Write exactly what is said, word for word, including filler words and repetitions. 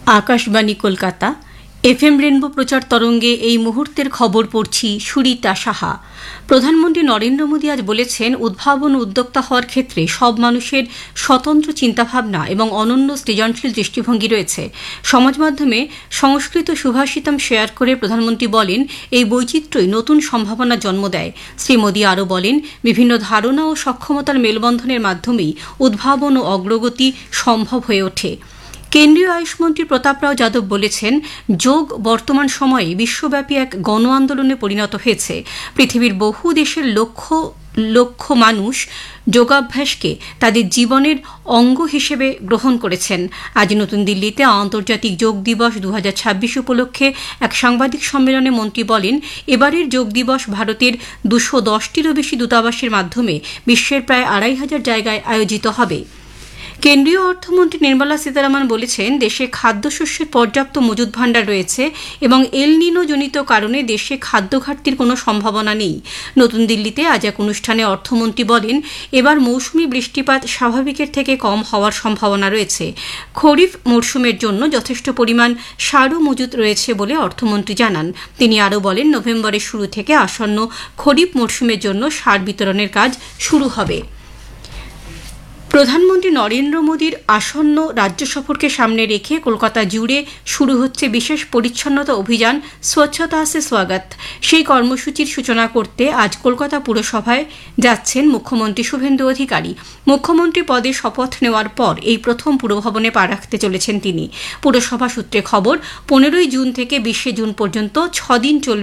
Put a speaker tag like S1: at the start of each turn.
S1: Akashvani Kolkata F M rainbow প্রচার তরঙ্গে এই মুহূর্তের খবর পড়ছি সুরিতা সাহা। প্রধানমন্ত্রী নরেন্দ্র মোদী আজ বলেছেন, উদ্ভাবন ও উদ্যোক্তা হওয়ার ক্ষেত্রে সব মানুষের স্বতন্ত্র চিন্তাভাবনা এবং অনন্য সৃজনশীল দৃষ্টিভঙ্গি রয়েছে। সমাজ মাধ্যমে সংস্কৃত সুভাষিতম শেয়ার করে প্রধানমন্ত্রী বলেন, এই বৈচিত্র্যই নতুন সম্ভাবনা জন্ম দেয়। শ্রী মোদী আরও বলেন, বিভিন্ন ধারণা ও সক্ষমতার মেলবন্ধনের মাধ্যমেই উদ্ভাবন ও অগ্রগতি সম্ভব হয়ে ওঠে। কেন্দ্রীয় আয়ুষমন্ত্রী প্রতাপ রাও যাদব বলেছেন, যোগ বর্তমান সময়ে বিশ্বব্যাপী এক গণ আন্দোলনে পরিণত হয়েছে। পৃথিবীর বহু দেশের লক্ষ লক্ষ মানুষ যোগাভ্যাসকে তাদের জীবনের অঙ্গ হিসেবে গ্রহণ করেছেন। আজ নতুন দিল্লিতে আন্তর্জাতিক যোগ দিবস দু হাজার ছাব্বিশ উপলক্ষে এক সাংবাদিক সম্মেলনে মন্ত্রী বলেন, এবারের যোগ দিবস ভারতের দুশো দশটিরও বেশি দূতাবাসের মাধ্যমে বিশ্বের প্রায় আড়াই হাজার জায়গায় আয়োজিত হবে। কেন্দ্রীয় অর্থমন্ত্রী নির্মলা সীতারামন বলেছেন, দেশে খাদ্যশস্যের পর্যাপ্ত মজুত ভাণ্ডার রয়েছে এবং এল নিনো জনিত কারণে দেশে খাদ্য ঘাটতির কোনো সম্ভাবনা নেই। নতুন দিল্লিতে আজ এক অনুষ্ঠানে অর্থমন্ত্রী বলেন, এবার মৌসুমি বৃষ্টিপাত স্বাভাবিকের থেকে কম হওয়ার সম্ভাবনা রয়েছে। খরিফ মরশুমের জন্য যথেষ্ট পরিমাণ সারও মজুত রয়েছে বলে অর্থমন্ত্রী জানান। তিনি আরও বলেন, নভেম্বরের শুরু থেকে আসন্ন খরিফ মরশুমের জন্য সার বিতরণের কাজ শুরু হবে। প্রধানমন্ত্রী নরেন্দ্র মোদীর আসন্ন রাজ্য সফরকে সামনে রেখে কলকাতা জুড়ে শুরু হচ্ছে বিশেষ পরিচ্ছন্নতা অভিযান স্বচ্ছতা সে স্বাগত। সেই কর্মসূচির সূচনা করতে আজ কলকাতা পুরসভায় যাচ্ছেন মুখ্যমন্ত্রী শুভেন্দু অধিকারী। মুখ্যমন্ত্রী পদে শপথ নেওয়ার পর এই প্রথম পুরভবনে পা রাখতে চলেছেন তিনি। পুরসভা সূত্রে খবর, পনেরোই জুন থেকে বিশে জুন পর্যন্ত ছদিন চলবে